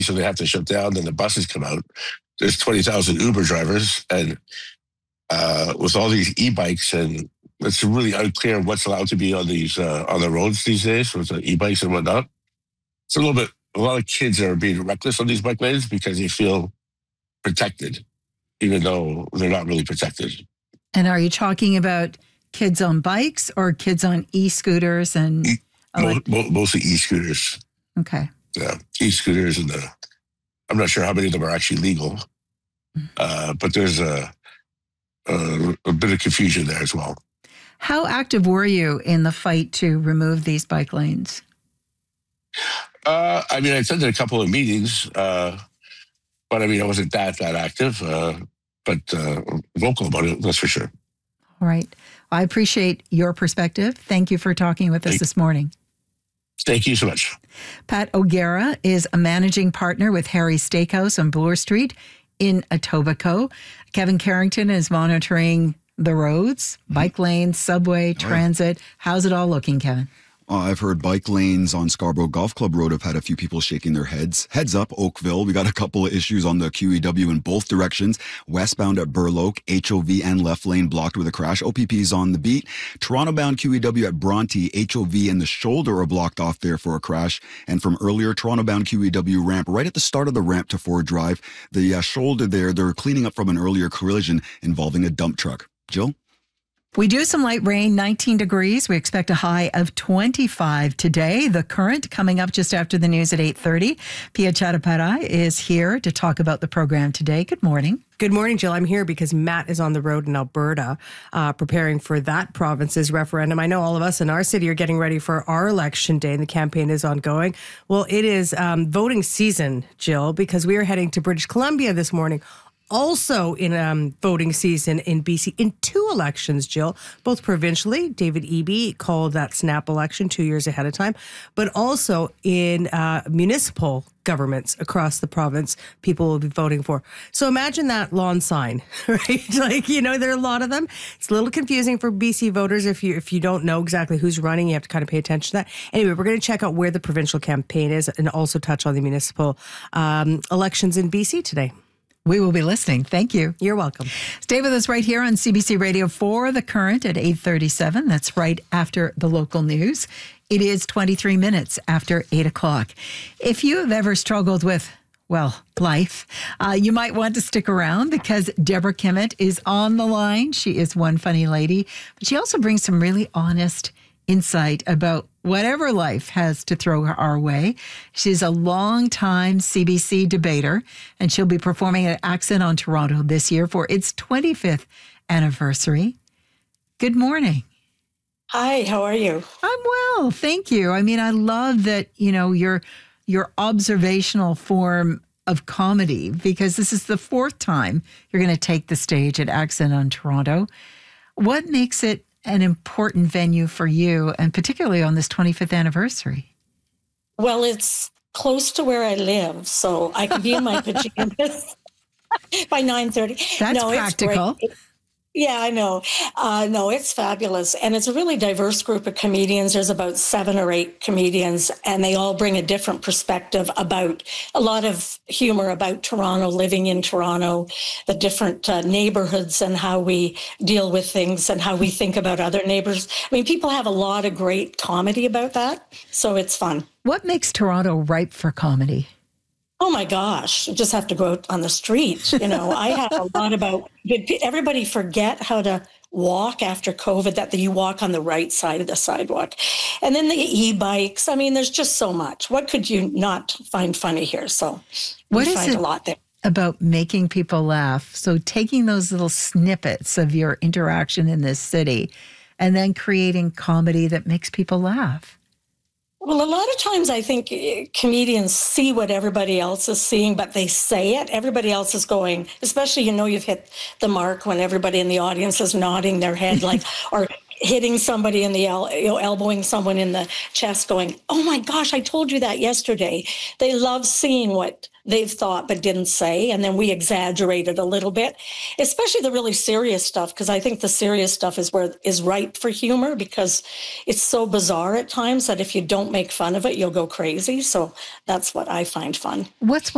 so they have to shut down. Then the buses come out. There's 20,000 Uber drivers, and with all these e-bikes, and it's really unclear what's allowed to be on these on the roads these days with the e-bikes and whatnot. It's a lot of kids are being reckless on these bike lanes because they feel protected, even though they're not really protected. And are you talking about kids on bikes or kids on e-scooters and mostly e-scooters? Okay. Yeah, e-scooters, and I'm not sure how many of them are actually legal, but there's a bit of confusion there as well. How active were you in the fight to remove these bike lanes? I attended a couple of meetings, but I wasn't that active, but vocal about it, that's for sure. All right. I appreciate your perspective. Thank you for talking with us this morning. Thank you so much. Pat O'Gara is a managing partner with Harry's Steakhouse on Bloor Street in Etobicoke. Kevin Carrington is monitoring the roads, bike lanes, subway, transit. How's it all looking, Kevin? I've heard bike lanes on Scarborough Golf Club Road have had a few people shaking their heads. Heads up, Oakville. We got a couple of issues on the QEW in both directions. Westbound at Burloak, HOV and left lane blocked with a crash. OPP's on the beat. Toronto-bound QEW at Bronte, HOV and the shoulder are blocked off there for a crash. And from earlier, Toronto-bound QEW ramp, right at the start of the ramp to Ford Drive, the shoulder there, they're cleaning up from an earlier collision involving a dump truck. Jill? We do some light rain, 19 degrees. We expect a high of 25 today. The Current coming up just after the news at 8:30. Pia Chattopadhyay is here to talk about the program today. Good morning. Good morning, Jill. I'm here because Matt is on the road in Alberta preparing for that province's referendum. I know all of us in our city are getting ready for our election day and the campaign is ongoing. Well, it is voting season, Jill, because we are heading to British Columbia this morning. Also in voting season in BC in two elections, Jill, both provincially. David Eby called that snap election 2 years ahead of time, but also in municipal governments across the province, people will be voting for. So imagine that lawn sign, right? There are a lot of them. It's a little confusing for BC voters if you don't know exactly who's running. You have to kind of pay attention to that. Anyway, we're going to check out where the provincial campaign is and also touch on the municipal elections in BC today. We will be listening. Thank you. You're welcome. Stay with us right here on CBC Radio 4, The Current at 8:37. That's right after the local news. It is 23 minutes after 8 o'clock. If you have ever struggled with, life, you might want to stick around because Deborah Kimmett is on the line. She is one funny lady, but she also brings some really honest insight about whatever life has to throw our way. She's a longtime CBC debater, and she'll be performing at Accent on Toronto this year for its 25th anniversary. Good morning. Hi, how are you? I'm well, thank you. I love that, your observational form of comedy, because this is the fourth time you're going to take the stage at Accent on Toronto. What makes it an important venue for you, and particularly on this 25th anniversary? Well, it's close to where I live, so I can be in my pajamas by 9:30. That's practical. Yeah, I know. No, it's fabulous. And it's a really diverse group of comedians. There's about 7 or 8 comedians, and they all bring a different perspective about a lot of humor about Toronto, living in Toronto, the different neighborhoods and how we deal with things and how we think about other neighbors. People have a lot of great comedy about that, so it's fun. What makes Toronto ripe for comedy? Oh my gosh, you just have to go out on the street. I have a lot about, did everybody forget how to walk after COVID, that you walk on the right side of the sidewalk? And then the e-bikes. There's just so much. What could you not find funny here? So what you is find it a lot there about making people laugh? So taking those little snippets of your interaction in this city and then creating comedy that makes people laugh. Well, a lot of times I think comedians see what everybody else is seeing, but they say it. Everybody else is going, especially, you've hit the mark when everybody in the audience is nodding their head or hitting somebody in the elbowing someone in the chest going, oh my gosh, I told you that yesterday. They love seeing what they've thought but didn't say, and then we exaggerate it a little bit, especially the really serious stuff, because I think the serious stuff is ripe for humor, because it's so bizarre at times that if you don't make fun of it, you'll go crazy. So that's what I find fun. What's